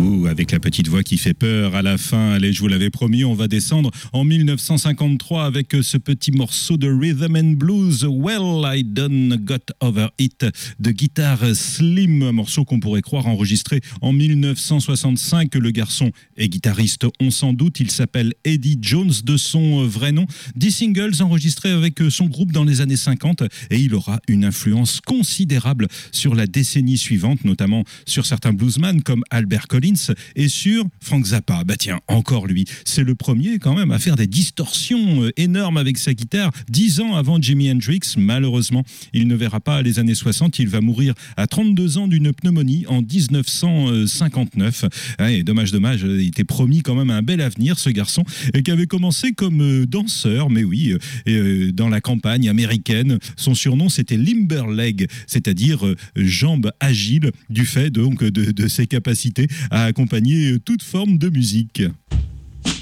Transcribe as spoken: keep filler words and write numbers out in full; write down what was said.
Ouh, avec la petite voix qui fait peur à la fin. Allez, je vous l'avais promis, on va descendre en dix-neuf cent cinquante-trois avec ce petit morceau de Rhythm and Blues, Well, I Done Got Over It, de guitare Slim, un morceau qu'on pourrait croire enregistré en dix-neuf cent soixante-cinq. Le garçon est guitariste, on s'en doute, il s'appelle Eddie Jones de son vrai nom. dix singles enregistrés avec son groupe dans les années cinquante et il aura une influence considérable sur la décennie suivante, notamment sur certains bluesmen comme Albert Collins et sur Frank Zappa. Bah tiens, encore lui, c'est le premier quand même à faire des distorsions énormes avec sa guitare, dix ans avant Jimi Hendrix. Malheureusement, il ne verra pas les années soixante, il va mourir à trente-deux ans d'une pneumonie en dix-neuf cent cinquante-neuf. Et dommage, dommage, il était promis quand même un bel avenir, ce garçon, qui avait commencé comme danseur, mais oui, dans la campagne américaine. Son surnom, c'était Limberleg, c'est-à-dire jambes agiles, du fait donc de, de ses capacités à accompagner toute forme de musique.